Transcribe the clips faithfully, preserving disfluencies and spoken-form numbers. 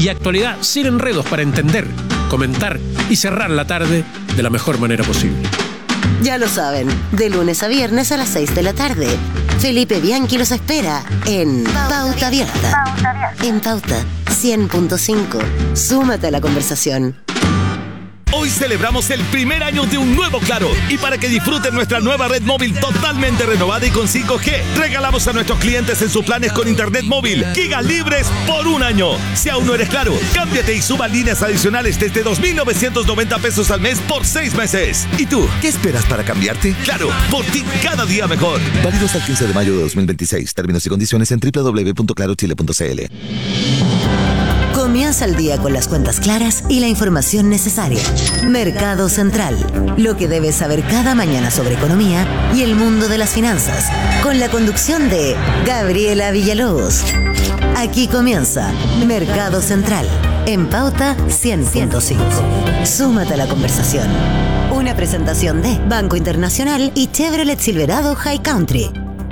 y actualidad sin enredos para entender, comentar y cerrar la tarde de la mejor manera posible. Ya lo saben, de lunes a viernes a las seis de la tarde. Felipe Bianchi los espera en Pauta Abierta. En Pauta cien punto cinco. Súmate a la conversación. Hoy celebramos el primer año de un nuevo Claro, y para que disfruten nuestra nueva red móvil totalmente renovada y con cinco G, regalamos a nuestros clientes en sus planes con internet móvil gigas libres por un año. Si aún no eres Claro, cámbiate y suba líneas adicionales desde dos mil novecientos noventa pesos al mes por seis meses. ¿Y tú, qué esperas para cambiarte? Claro, por ti cada día mejor. Válido hasta el quince de mayo de dos mil veintiséis. Términos y condiciones en doble u doble u doble u punto claro chile punto c l. Comienza el día con las cuentas claras y la información necesaria. Mercado Central. Lo que debes saber cada mañana sobre economía y el mundo de las finanzas. Con la conducción de Gabriela Villalobos. Aquí comienza Mercado Central. En Pauta cien punto cinco. Súmate a la conversación. Una presentación de Banco Internacional y Chevrolet Silverado High Country.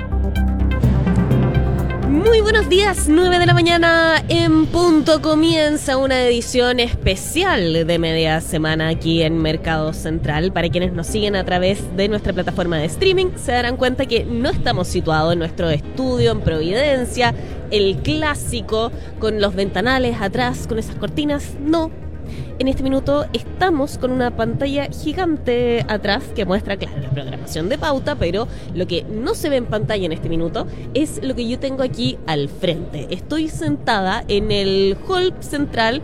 Muy buenos días, nueve de la mañana en punto, comienza una edición especial de media semana aquí en Mercado Central. Para quienes nos siguen a través de nuestra plataforma de streaming, se darán cuenta que no estamos situados en nuestro estudio en Providencia, el clásico, con los ventanales atrás, con esas cortinas, no. En este minuto estamos con una pantalla gigante atrás que muestra, claro, la programación de Pauta, pero lo que no se ve en pantalla en este minuto es lo que yo tengo aquí al frente. Estoy sentada en el hall central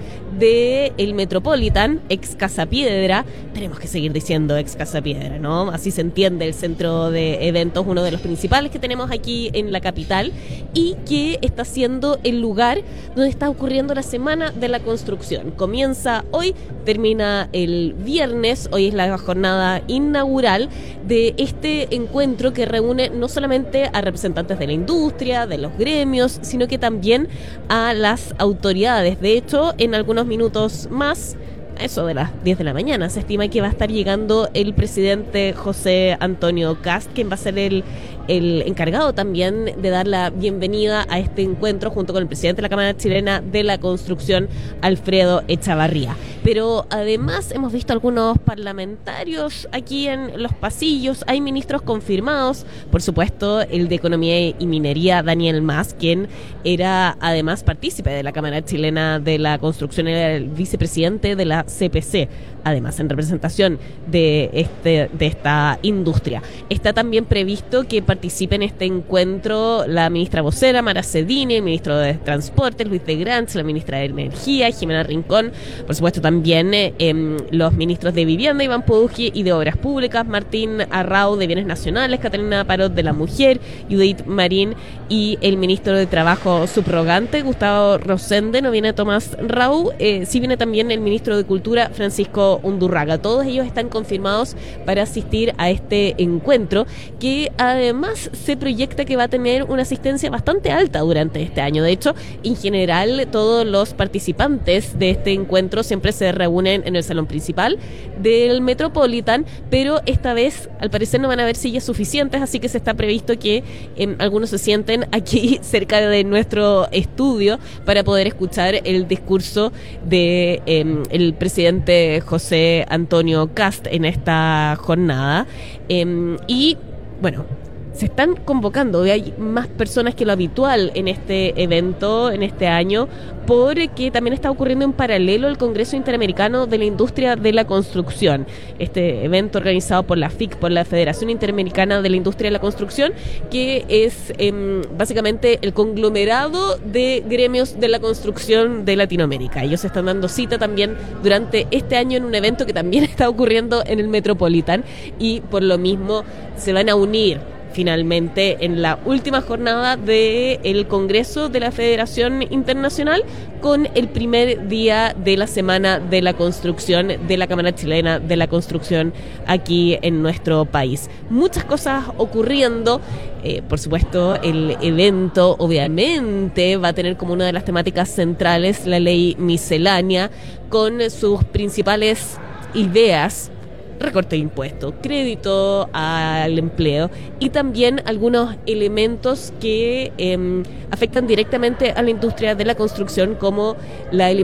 del Metropolitan, ex Casa Piedra. Tenemos que seguir diciendo ex Casa Piedra, ¿no? Así se entiende el centro de eventos, uno de los principales que tenemos aquí en la capital, y que está siendo el lugar donde está ocurriendo la Semana de la Construcción. Comienza hoy, termina el viernes. Hoy es la jornada inaugural de este encuentro que reúne no solamente a representantes de la industria, de los gremios, sino que también a las autoridades. De hecho, en algunos minutos más, eso de las diez de la mañana, se estima que va a estar llegando el presidente José Antonio Kast, quien va a ser el, el encargado también de dar la bienvenida a este encuentro junto con el presidente de la Cámara Chilena de la Construcción, Alfredo Echavarría. Pero además hemos visto algunos parlamentarios aquí en los pasillos, hay ministros confirmados, por supuesto el de Economía y Minería, Daniel Mas, quien era además partícipe de la Cámara Chilena de la Construcción, era el vicepresidente de la C P C, además en representación de este de esta industria. Está también previsto que participe en este encuentro la ministra vocera Mara Cedini, el ministro de Transportes Luis de Grants, la ministra de Energía Jimena Rincón, por supuesto también eh, eh, los ministros de Vivienda Iván Podujie y de Obras Públicas Martín Arrau, de Bienes Nacionales Catalina Parot, de la Mujer Judith Marín, y el ministro de Trabajo subrogante Gustavo Rosende. No viene Tomás Rau, eh, sí viene también el ministro de Cultura Francisco Undurraga. Todos ellos están confirmados para asistir a este encuentro, que además se proyecta que va a tener una asistencia bastante alta durante este año. De hecho, en general, todos los participantes de este encuentro siempre se reúnen en el salón principal del Metropolitan, pero esta vez al parecer no van a haber sillas suficientes, así que se está previsto que eh, algunos se sienten aquí cerca de nuestro estudio para poder escuchar el discurso de eh, el presidente José Antonio Kast en esta jornada. Eh, y bueno, se están convocando, hay más personas que lo habitual en este evento, en este año, porque también está ocurriendo en paralelo el Congreso Interamericano de la Industria de la Construcción. Este evento organizado por la F I C, por la Federación Interamericana de la Industria de la Construcción, que es eh, básicamente el conglomerado de gremios de la construcción de Latinoamérica. Ellos se están dando cita también durante este año en un evento que también está ocurriendo en el Metropolitan, y por lo mismo se van a unir finalmente en la última jornada del Congreso de la Federación Internacional con el primer día de la Semana de la Construcción de la Cámara Chilena de la Construcción aquí en nuestro país. Muchas cosas ocurriendo. Eh, por supuesto, el evento obviamente va a tener como una de las temáticas centrales la ley miscelánea, con sus principales ideas: recorte de impuestos, crédito al empleo y también algunos elementos que eh, afectan directamente a la industria de la construcción, como la eliminación